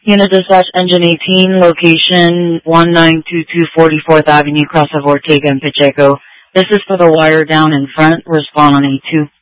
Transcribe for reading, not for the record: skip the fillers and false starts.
Unit Dispatch Engine 18, location 1922 44th Avenue, cross of Ortega and Pacheco. This is for the wire down in front. Respond on A2.